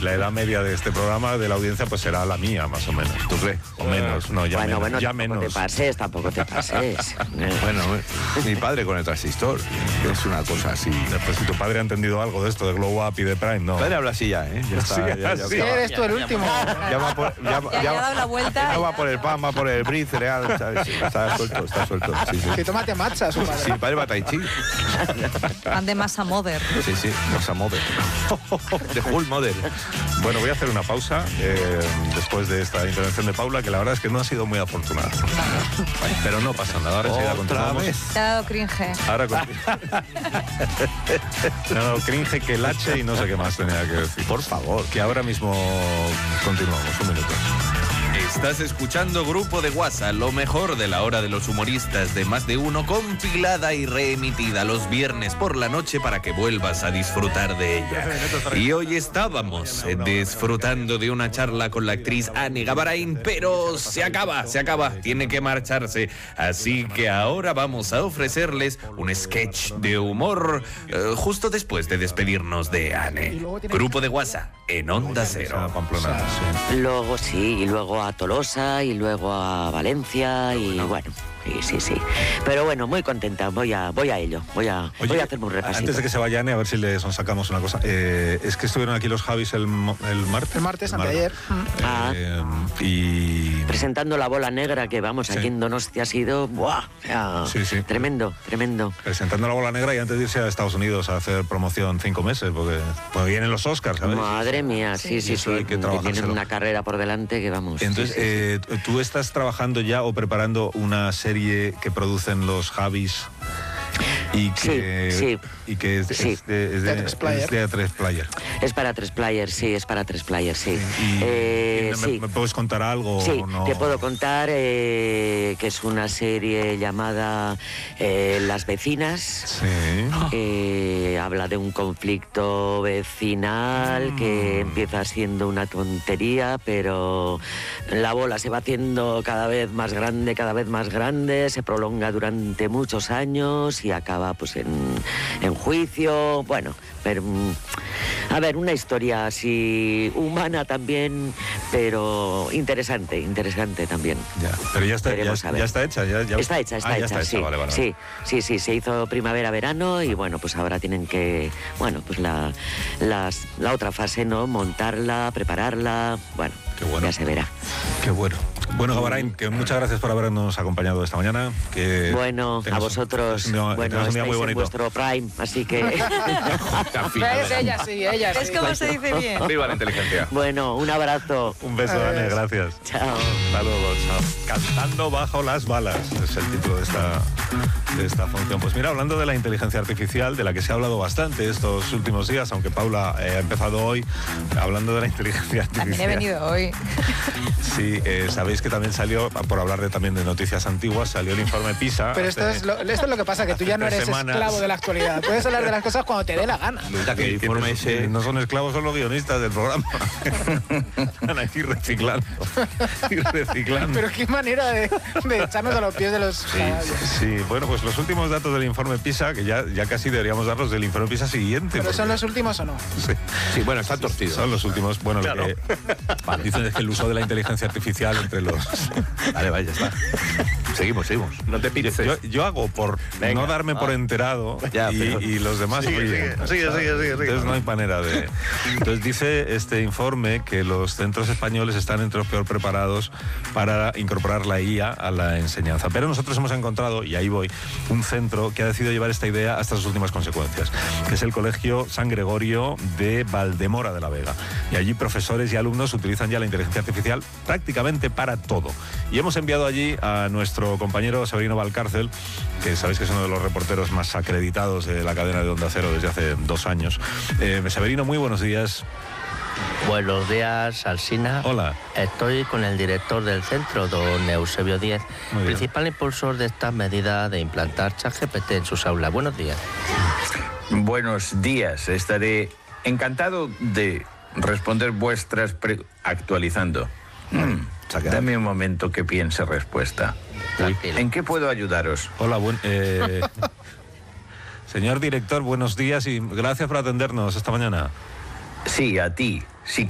la edad media de este programa, de la audiencia, pues será la mía, más o menos. ¿Tú crees? O menos, no, ya bueno, menos. Bueno, ya tampoco menos. tampoco te pases. Bueno, mi padre con el transistor, es una cosa así. Pues si tu padre ha entendido algo de esto, de Glow Up y de Prime, no. Mi padre habla así ya, ¿eh? Ya está. Sí, Ya Eres tú el último. va por, Ya ha dado la vuelta. no va por el pan, va por el brie, cereal, ¿sabes? Sí, está suelto, está suelto. Sí, sí. Que tómate matcha, su padre. Sí, mi padre va a Tai Chi. Van de masa mother. Sí, sí, Masa Mother. De Hull Mother. Bueno, voy a hacer una pausa después de esta intervención de Paula, que la verdad es que no ha sido muy afortunada. Pero no pasa nada, ahora enseguida Otra continuamos. vez. Te ha dado cringe. Ahora no, cringe que el H y no sé qué más tenía que decir. Por favor. Que ahora mismo continuamos, un minuto. Estás escuchando Grupo de WhatsApp, lo mejor de la hora de los humoristas de Más de Uno, compilada y reemitida los viernes por la noche para que vuelvas a disfrutar de ella. Y hoy estábamos disfrutando de una charla con la actriz Anne Gabarain, pero se acaba, tiene que marcharse. Así que ahora vamos a ofrecerles un sketch de humor justo después de despedirnos de Anne. Grupo de WhatsApp en Onda Cero. Pamplona, sí. Luego sí, y luego a Tolosa, y luego a Valencia, y bueno, sí. Pero bueno, muy contenta, voy a ello, voy a hacerme un repasito. Antes de que se vaya Anne, a ver si le sacamos una cosa. Es que estuvieron aquí los Javis el martes. El martes, anteayer. Y... Presentando La Bola Negra, que vamos, Sí. aquí en Donostia ha sido... ¡buah! Sí. Tremendo. Presentando La Bola Negra y antes de irse a Estados Unidos a hacer promoción 5 meses, porque vienen los Oscars, ¿sabes? Madre mía, sí. Eso hay que Tienen trabajárselo. una carrera por delante que vamos. Entonces, ¿tú estás trabajando ya o preparando una serie que producen los Javis? Y que, Sí. Y que es de A3 Player. es de A3 Player. Es para 3 Players, sí, sí. Y ¿me puedes contar algo? Sí, o no? te puedo contar que es una serie llamada Las Vecinas. Sí. Habla de un conflicto vecinal que empieza siendo una tontería, pero la bola se va haciendo cada vez más grande, se prolonga durante muchos años y acaba pues en juicio. Bueno, pero a ver, una historia así humana también, pero interesante también. Ya, pero ya está hecha. Está hecha, sí. Vale. Sí, se hizo primavera-verano y bueno, pues ahora tienen que, pues la otra fase, ¿no? Montarla, prepararla, bueno, Qué bueno. ya se verá. Qué bueno. Bueno, Gabarain, que muchas gracias por habernos acompañado esta mañana. Que Bueno, a vosotros, tengas un día estáis muy en bonito. vuestro prime, así que... ¿Ves? Ella sí. Es como se dice bien. Viva la inteligencia. Bueno, un abrazo. Un beso, Anne, gracias. Chao. Hasta luego, chao. Cantando bajo las balas es el título de esta función. Pues mira, hablando de la inteligencia artificial, de la que se ha hablado bastante estos últimos días, aunque Paula ha empezado hoy hablando de la inteligencia artificial. También he venido hoy. Sí, sabéis que también salió, por hablar también de noticias antiguas, salió el informe PISA. Pero esto es lo que pasa, que tú ya no eres esclavo de la actualidad. Puedes hablar de las cosas cuando te dé la gana. Que el informe ese... No son esclavos, son los guionistas del programa. Están aquí reciclando. Pero qué manera de echarnos a los pies de los caballos. Sí, bueno, pues los últimos datos del informe PISA, que ya casi deberíamos darlos del informe PISA siguiente. ¿Pero son los últimos o no? Sí, bueno, está torcido. Son los últimos. Bueno, Claro. lo que dicen es que el uso de la inteligencia artificial entre los... Vale, ya está. Seguimos. No te pides. Yo hago por no darme por enterado y los demás... Sigue. Entonces no hay manera de... Entonces dice este informe que los centros españoles están entre los peor preparados para incorporar la IA a la enseñanza. Pero nosotros hemos encontrado, y ahí voy, un centro que ha decidido llevar esta idea hasta sus últimas consecuencias, que es el Colegio San Gregorio de Valdemora de la Vega. Y allí profesores y alumnos utilizan ya la inteligencia artificial prácticamente para todo. Y hemos enviado allí a nuestro compañero Severino Valcárcel, que sabéis que es uno de los reporteros más acreditados de la cadena de Onda Cero desde hace 2 años. Severino, muy buenos días. Buenos días, Alsina. Hola. Estoy con el director del centro, don Eusebio Díez, principal impulsor de esta medida de implantar ChatGPT en sus aulas. Buenos días. Buenos días. Estaré encantado de responder vuestras actualizando. Dame un momento que piense respuesta. Tranquilo. ¿En qué puedo ayudaros? Hola, señor director, buenos días y gracias por atendernos esta mañana. Sí, a ti. Si